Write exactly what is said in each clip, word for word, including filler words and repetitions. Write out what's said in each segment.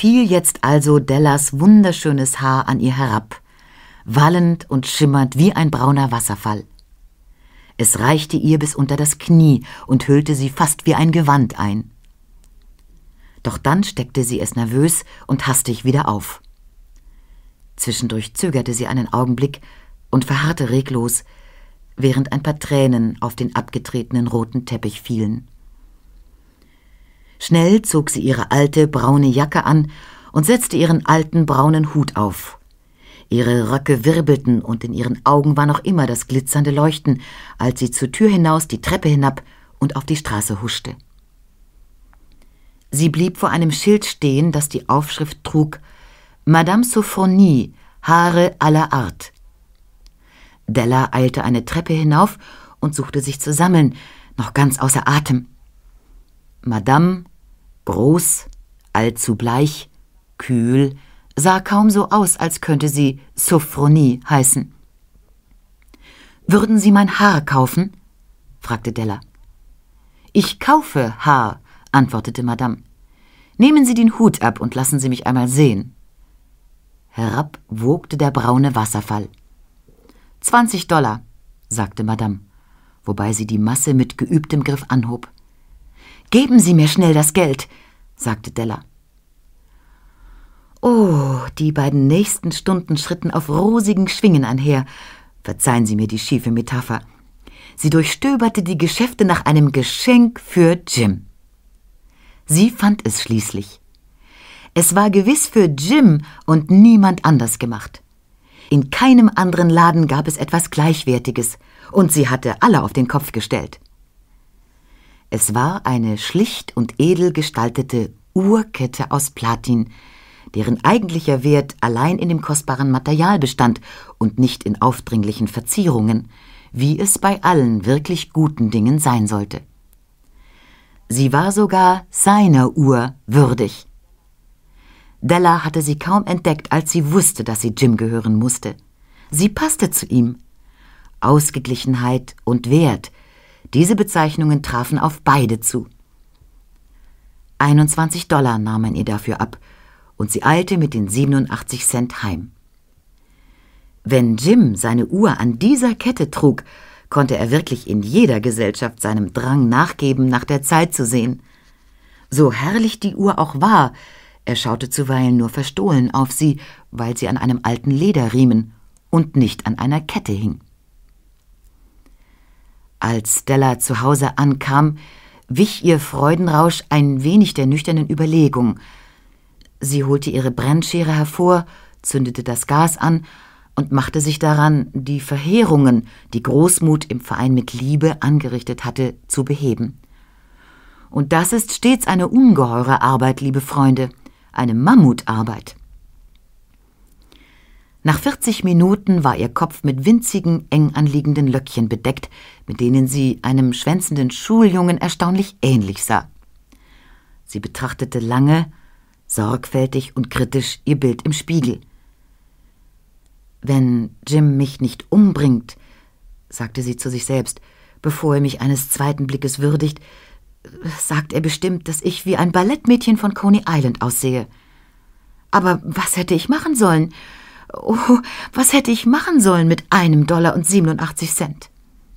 fiel jetzt also Dellas wunderschönes Haar an ihr herab, wallend und schimmernd wie ein brauner Wasserfall. Es reichte ihr bis unter das Knie und hüllte sie fast wie ein Gewand ein. Doch dann steckte sie es nervös und hastig wieder auf. Zwischendurch zögerte sie einen Augenblick und verharrte reglos, während ein paar Tränen auf den abgetretenen roten Teppich fielen. Schnell zog sie ihre alte, braune Jacke an und setzte ihren alten, braunen Hut auf. Ihre Röcke wirbelten und in ihren Augen war noch immer das glitzernde Leuchten, als sie zur Tür hinaus, die Treppe hinab und auf die Straße huschte. Sie blieb vor einem Schild stehen, das die Aufschrift trug: »Madame Sophronie, Haare aller Art.« Della eilte eine Treppe hinauf und suchte sich zu sammeln, noch ganz außer Atem. Madame, groß, allzu bleich, kühl, sah kaum so aus, als könnte sie Sophronie heißen. »Würden Sie mein Haar kaufen?« fragte Della. »Ich kaufe Haar«, antwortete Madame. »Nehmen Sie den Hut ab und lassen Sie mich einmal sehen.« Herab wogte der braune Wasserfall. »Zwanzig Dollar«, sagte Madame, wobei sie die Masse mit geübtem Griff anhob. »Geben Sie mir schnell das Geld«, sagte Della. Oh, die beiden nächsten Stunden schritten auf rosigen Schwingen einher. Verzeihen Sie mir die schiefe Metapher. Sie durchstöberte die Geschäfte nach einem Geschenk für Jim. Sie fand es schließlich. Es war gewiss für Jim und niemand anders gemacht. In keinem anderen Laden gab es etwas Gleichwertiges, und sie hatte alle auf den Kopf gestellt. Es war eine schlicht und edel gestaltete Uhrkette aus Platin, deren eigentlicher Wert allein in dem kostbaren Material bestand und nicht in aufdringlichen Verzierungen, wie es bei allen wirklich guten Dingen sein sollte. Sie war sogar seiner Uhr würdig. Della hatte sie kaum entdeckt, als sie wusste, dass sie Jim gehören musste. Sie passte zu ihm. Ausgeglichenheit und Wert, diese Bezeichnungen trafen auf beide zu. einundzwanzig Dollar nahm man ihr dafür ab, und sie eilte mit den siebenundachtzig Cent heim. Wenn Jim seine Uhr an dieser Kette trug, konnte er wirklich in jeder Gesellschaft seinem Drang nachgeben, nach der Zeit zu sehen. So herrlich die Uhr auch war, er schaute zuweilen nur verstohlen auf sie, weil sie an einem alten Lederriemen und nicht an einer Kette hing. Als Stella zu Hause ankam, wich ihr Freudenrausch ein wenig der nüchternen Überlegung. Sie holte ihre Brennschere hervor, zündete das Gas an und machte sich daran, die Verheerungen, die Großmut im Verein mit Liebe angerichtet hatte, zu beheben. Und das ist stets eine ungeheure Arbeit, liebe Freunde, eine Mammutarbeit. Nach vierzig Minuten war ihr Kopf mit winzigen, eng anliegenden Löckchen bedeckt, mit denen sie einem schwänzenden Schuljungen erstaunlich ähnlich sah. Sie betrachtete lange, sorgfältig und kritisch ihr Bild im Spiegel. »Wenn Jim mich nicht umbringt«, sagte sie zu sich selbst, bevor er mich eines zweiten Blickes würdigt, »sagt er bestimmt, dass ich wie ein Ballettmädchen von Coney Island aussehe. Aber was hätte ich machen sollen? Oh, was hätte ich machen sollen mit einem Dollar und siebenundachtzig Cent?«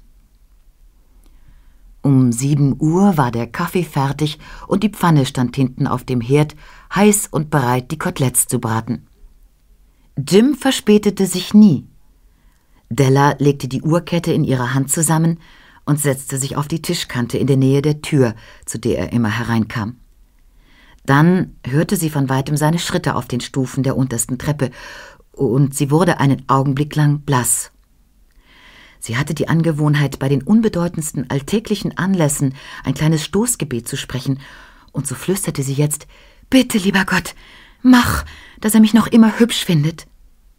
Um sieben Uhr war der Kaffee fertig und die Pfanne stand hinten auf dem Herd, heiß und bereit, die Koteletts zu braten. Jim verspätete sich nie. Della legte die Uhrkette in ihrer Hand zusammen und setzte sich auf die Tischkante in der Nähe der Tür, zu der er immer hereinkam. Dann hörte sie von weitem seine Schritte auf den Stufen der untersten Treppe, und sie wurde einen Augenblick lang blass. Sie hatte die Angewohnheit, bei den unbedeutendsten alltäglichen Anlässen ein kleines Stoßgebet zu sprechen, und so flüsterte sie jetzt: »Bitte, lieber Gott, mach, dass er mich noch immer hübsch findet.«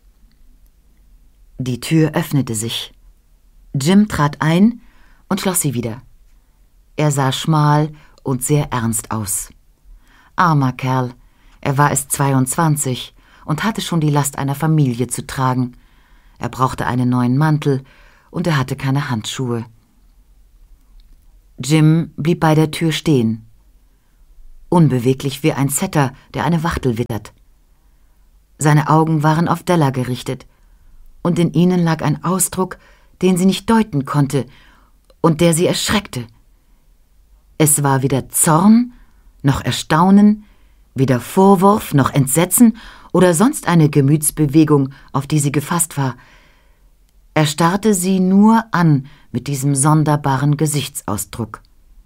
Die Tür öffnete sich. Jim trat ein und schloss sie wieder. Er sah schmal und sehr ernst aus. Armer Kerl, er war erst zweiundzwanzig und hatte schon die Last einer Familie zu tragen. Er brauchte einen neuen Mantel und er hatte keine Handschuhe. Jim blieb bei der Tür stehen. unbeweglich wie ein Setter, der eine Wachtel wittert. Seine Augen waren auf Della gerichtet, und in ihnen lag ein Ausdruck, den sie nicht deuten konnte und der sie erschreckte. Es war weder Zorn, noch Erstaunen, weder Vorwurf, noch Entsetzen oder sonst eine Gemütsbewegung, auf die sie gefasst war. Er starrte sie nur an mit diesem sonderbaren Gesichtsausdruck.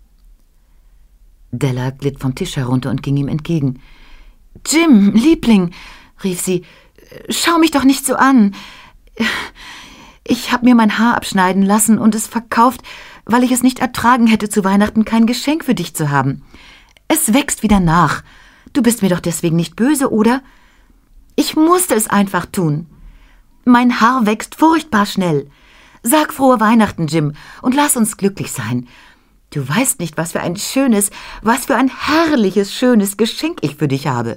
Della glitt vom Tisch herunter und ging ihm entgegen. »Jim, Liebling«, rief sie, »schau mich doch nicht so an. Ich habe mir mein Haar abschneiden lassen und es verkauft, weil ich es nicht ertragen hätte, zu Weihnachten kein Geschenk für dich zu haben. Es wächst wieder nach. Du bist mir doch deswegen nicht böse, oder? Ich musste es einfach tun. Mein Haar wächst furchtbar schnell. Sag frohe Weihnachten, Jim, und lass uns glücklich sein. Du weißt nicht, was für ein schönes, was für ein herrliches, schönes Geschenk ich für dich habe.«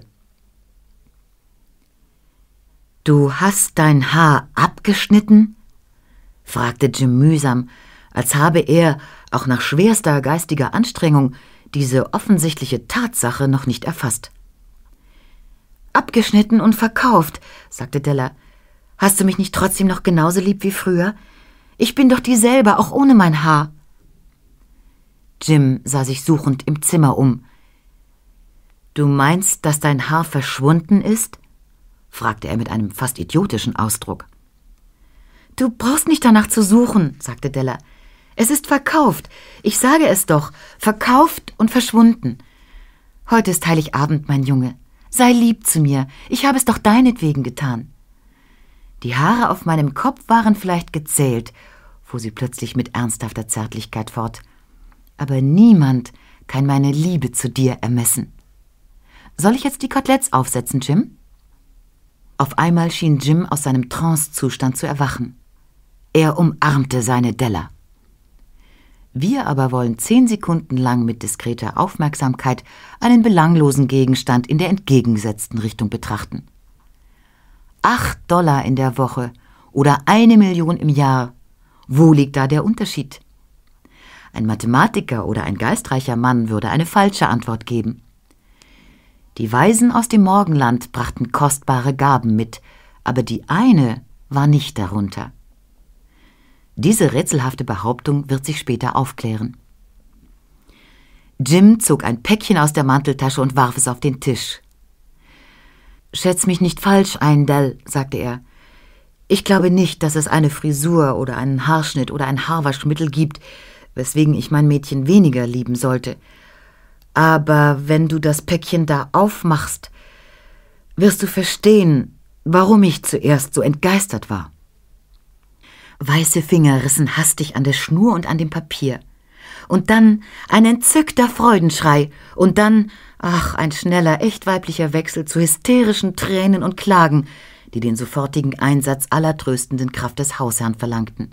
»Du hast dein Haar abgeschnitten?« fragte Jim mühsam, als habe er, auch nach schwerster geistiger Anstrengung, diese offensichtliche Tatsache noch nicht erfasst. »Abgeschnitten und verkauft«, sagte Della. »Hast du mich nicht trotzdem noch genauso lieb wie früher? Ich bin doch dieselbe, auch ohne mein Haar.« Jim sah sich suchend im Zimmer um. »Du meinst, dass dein Haar verschwunden ist?« fragte er mit einem fast idiotischen Ausdruck. »Du brauchst nicht danach zu suchen«, sagte Della. »Es ist verkauft. Ich sage es doch. Verkauft und verschwunden. Heute ist Heiligabend, mein Junge. Sei lieb zu mir. Ich habe es doch deinetwegen getan.« Die Haare auf meinem Kopf waren vielleicht gezählt, fuhr sie plötzlich mit ernsthafter Zärtlichkeit fort. »Aber niemand kann meine Liebe zu dir ermessen. Soll ich jetzt die Koteletts aufsetzen, Jim?« Auf einmal schien Jim aus seinem Trancezustand zu erwachen. Er umarmte seine Della. Wir aber wollen zehn Sekunden lang mit diskreter Aufmerksamkeit einen belanglosen Gegenstand in der entgegengesetzten Richtung betrachten. Acht Dollar in der Woche oder eine Million im Jahr. Wo liegt da der Unterschied? Ein Mathematiker oder ein geistreicher Mann würde eine falsche Antwort geben. Die Weisen aus dem Morgenland brachten kostbare Gaben mit, aber die eine war nicht darunter. Diese rätselhafte Behauptung wird sich später aufklären. Jim zog ein Päckchen aus der Manteltasche und warf es auf den Tisch. »Schätz mich nicht falsch ein, Dell«, sagte er. »Ich glaube nicht, dass es eine Frisur oder einen Haarschnitt oder ein Haarwaschmittel gibt, weswegen ich mein Mädchen weniger lieben sollte. Aber wenn du das Päckchen da aufmachst, wirst du verstehen, warum ich zuerst so entgeistert war.« Weiße Finger rissen hastig an der Schnur und an dem Papier. Und dann ein entzückter Freudenschrei und dann, ach, ein schneller, echt weiblicher Wechsel zu hysterischen Tränen und Klagen, die den sofortigen Einsatz aller tröstenden Kraft des Hausherrn verlangten.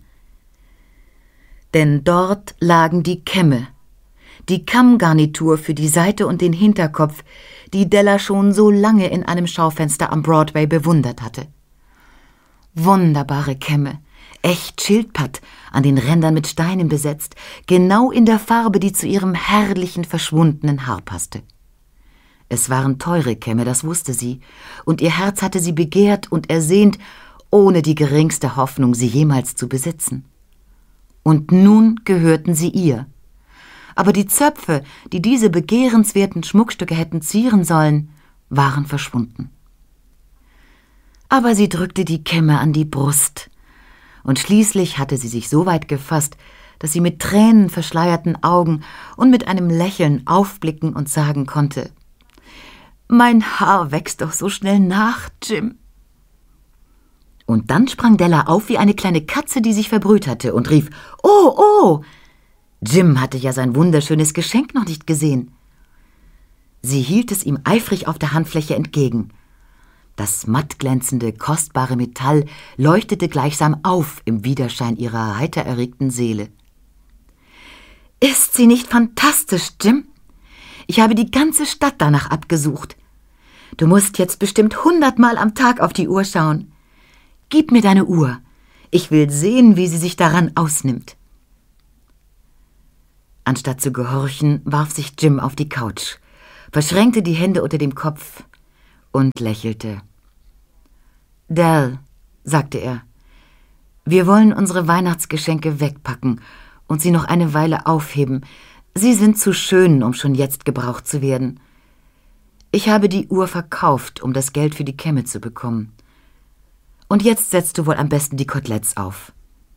Denn dort lagen die Kämme, die Kammgarnitur für die Seite und den Hinterkopf, die Della schon so lange in einem Schaufenster am Broadway bewundert hatte. Wunderbare Kämme, echt Schildpatt, an den Rändern mit Steinen besetzt, genau in der Farbe, die zu ihrem herrlichen, verschwundenen Haar passte. Es waren teure Kämme, das wusste sie, und ihr Herz hatte sie begehrt und ersehnt, ohne die geringste Hoffnung, sie jemals zu besitzen. Und nun gehörten sie ihr. Aber die Zöpfe, die diese begehrenswerten Schmuckstücke hätten zieren sollen, waren verschwunden. Aber sie drückte die Kämme an die Brust, und schließlich hatte sie sich so weit gefasst, dass sie mit Tränen verschleierten Augen und mit einem Lächeln aufblicken und sagen konnte: »Mein Haar wächst doch so schnell nach, Jim.« Und dann sprang Della auf wie eine kleine Katze, die sich verbrüht hatte, und rief: »Oh, oh!« Jim hatte ja sein wunderschönes Geschenk noch nicht gesehen. Sie hielt es ihm eifrig auf der Handfläche entgegen. Das mattglänzende, kostbare Metall leuchtete gleichsam auf im Widerschein ihrer heiter erregten Seele. »Ist sie nicht fantastisch, Jim? Ich habe die ganze Stadt danach abgesucht. Du musst jetzt bestimmt hundertmal am Tag auf die Uhr schauen. Gib mir deine Uhr. Ich will sehen, wie sie sich daran ausnimmt.« Anstatt zu gehorchen, warf sich Jim auf die Couch, verschränkte die Hände unter dem Kopf und lächelte. »Dell«, sagte er, »wir wollen unsere Weihnachtsgeschenke wegpacken und sie noch eine Weile aufheben. Sie sind zu schön, um schon jetzt gebraucht zu werden. Ich habe die Uhr verkauft, um das Geld für die Kämme zu bekommen. Und jetzt setzt du wohl am besten die Koteletts auf.«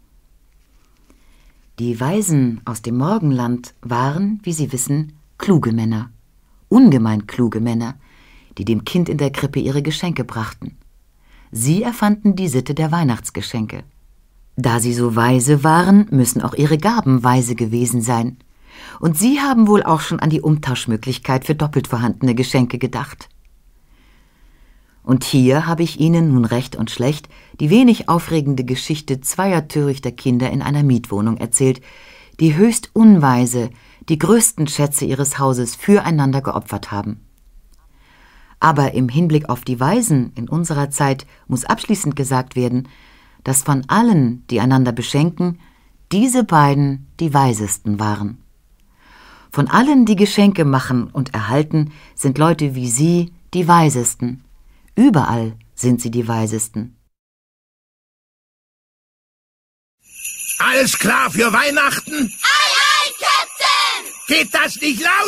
Die Waisen aus dem Morgenland waren, wie Sie wissen, kluge Männer, ungemein kluge Männer, die dem Kind in der Krippe ihre Geschenke brachten. Sie erfanden die Sitte der Weihnachtsgeschenke. Da sie so weise waren, müssen auch ihre Gaben weise gewesen sein. Und sie haben wohl auch schon an die Umtauschmöglichkeit für doppelt vorhandene Geschenke gedacht. Und hier habe ich Ihnen nun recht und schlecht die wenig aufregende Geschichte zweier törichter Kinder in einer Mietwohnung erzählt, die höchst unweise die größten Schätze ihres Hauses füreinander geopfert haben. Aber im Hinblick auf die Waisen in unserer Zeit muss abschließend gesagt werden, dass von allen, die einander beschenken, diese beiden die weisesten waren. Von allen, die Geschenke machen und erhalten, sind Leute wie Sie die weisesten. Überall sind sie die weisesten. Alles klar für Weihnachten? Ei, ei, Captain! Geht das nicht laut?